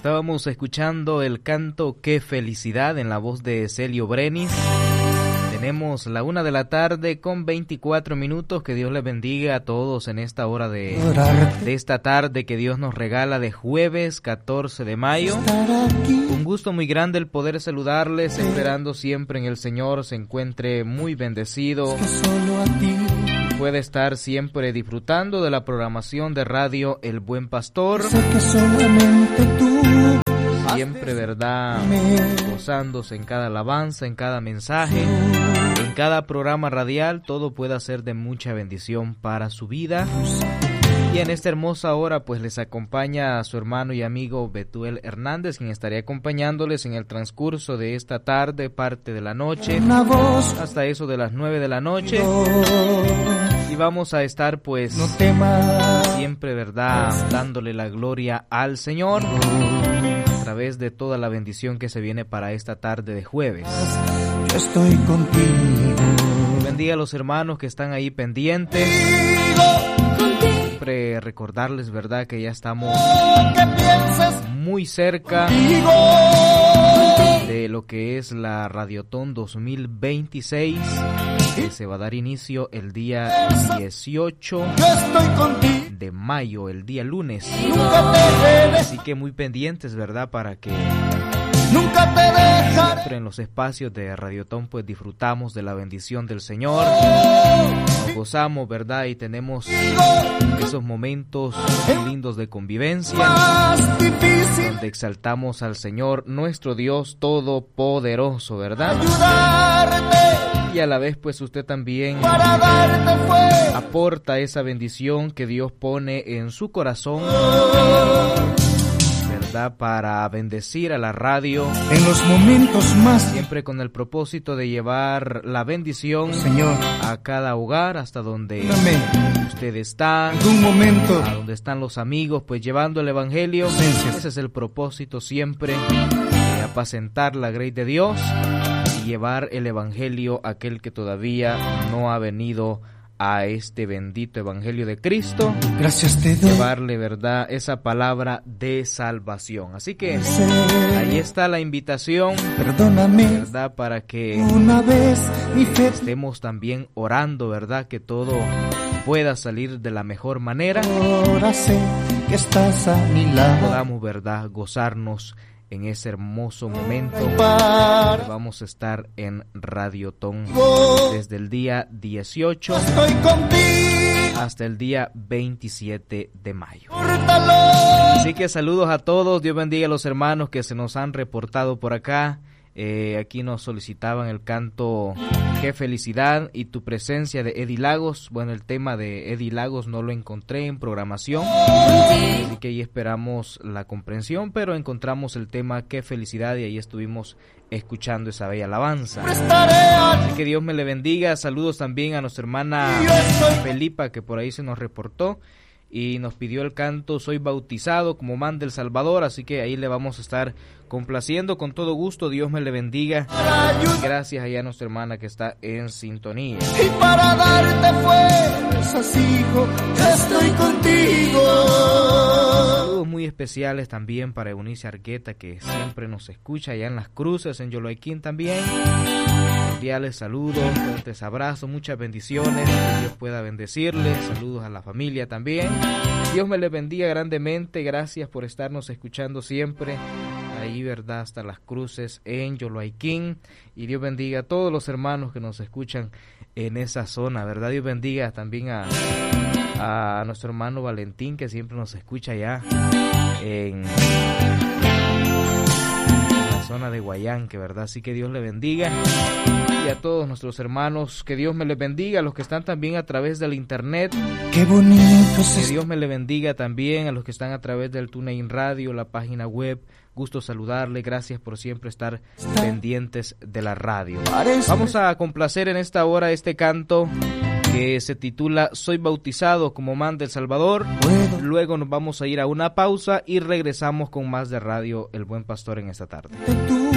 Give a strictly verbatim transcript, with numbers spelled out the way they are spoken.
Estábamos escuchando el canto Qué Felicidad en la voz de Celio Brenis. Tenemos la una de la tarde con veinticuatro minutos. Que Dios les bendiga a todos en esta hora de, de esta tarde que Dios nos regala de jueves catorce de mayo. Un gusto muy grande el poder saludarles, esperando siempre en el Señor se encuentre muy bendecido. Puede estar siempre disfrutando de la programación de radio El Buen Pastor. Siempre, ¿verdad? Gozándose en cada alabanza, en cada mensaje, en cada programa radial. Todo pueda ser de mucha bendición para su vida. Y en esta hermosa hora pues les acompaña a su hermano y amigo Betuel Hernández, quien estaría acompañándoles en el transcurso de esta tarde, parte de la noche, hasta eso de las nueve de la noche. Y vamos a estar pues siempre, ¿verdad?, dándole la gloria al Señor a través de toda la bendición que se viene para esta tarde de jueves. Yo estoy contigo. Bendiga a los hermanos que están ahí pendientes. Siempre recordarles, ¿verdad?, que ya estamos muy cerca de lo que es la Radiotón dos mil veintiséis, que se va a dar inicio el día dieciocho de mayo, el día lunes. Así que muy pendientes, ¿verdad?, para que nunca te dejaré. Siempre en los espacios de Radiotón pues disfrutamos de la bendición del Señor. Nos gozamos, ¿verdad?, y tenemos esos momentos lindos de convivencia donde exaltamos al Señor, nuestro Dios todopoderoso, ¿verdad? Y a la vez pues usted también aporta esa bendición que Dios pone en su corazón, ¿verdad?, para bendecir a la radio en los momentos más, siempre con el propósito de llevar la bendición, Señor, a cada hogar, hasta donde Amén. usted está, en un momento, a donde están los amigos, pues llevando el evangelio. Gracias. Ese es el propósito siempre, de apacentar la grey de Dios y llevar el evangelio a aquel que todavía no ha venido a este bendito evangelio de Cristo. Gracias te doy. Llevarle, ¿verdad?, esa palabra de salvación. Así que ahí está la invitación, Perdóname, ¿verdad?, para que una vez mi fe estemos también orando, ¿verdad?, que todo pueda salir de la mejor manera. ahora sé que estás a mi lado. Podamos, ¿verdad?, gozarnos en ese hermoso momento. Para Vamos a estar en Radiotón desde el día dieciocho estoy contigo. hasta el día veintisiete de mayo. Córtalo. Así que saludos a todos, Dios bendiga a los hermanos que se nos han reportado por acá. Eh, aquí nos solicitaban el canto Qué Felicidad y Tu Presencia de Eddie Lagos. Bueno, el tema de Eddie Lagos no lo encontré en programación, así que ahí esperamos la comprensión, pero encontramos el tema Qué Felicidad y ahí estuvimos escuchando esa bella alabanza. Así que Dios me le bendiga. Saludos también a nuestra hermana Felipa, que por ahí se nos reportó y nos pidió el canto Soy bautizado como manda el Salvador, así que ahí le vamos a estar complaciendo con todo gusto. Dios me le bendiga. Gracias allá a nuestra hermana que está en sintonía. Y para darte fuerzas, hijo, estoy contigo. Saludos muy especiales también para Eunice Argueta, que siempre nos escucha allá en Las Cruces, en Yoloaiquín también. Cordiales saludos, fuertes abrazos, muchas bendiciones, que Dios pueda bendecirles. Saludos a la familia también. Dios me les bendiga grandemente. Gracias por estarnos escuchando siempre ahí, ¿verdad?, hasta Las Cruces en Yoloaiquín. Y Dios bendiga a todos los hermanos que nos escuchan en esa zona, ¿verdad? Dios bendiga también a, a nuestro hermano Valentín, que siempre nos escucha allá en la zona de Guayanque, ¿verdad? Así que Dios le bendiga. Y a todos nuestros hermanos, que Dios me les bendiga, a los que están también a través del internet. Qué bonito es Que esto. Dios me le bendiga también a los que están a través del TuneIn Radio, la página web. Gusto saludarle, gracias por siempre estar pendientes de la radio. Vamos a complacer en esta hora este canto que se titula Soy bautizado como manda el Salvador. Luego nos vamos a ir a una pausa y regresamos con más de Radio El Buen Pastor en esta tarde.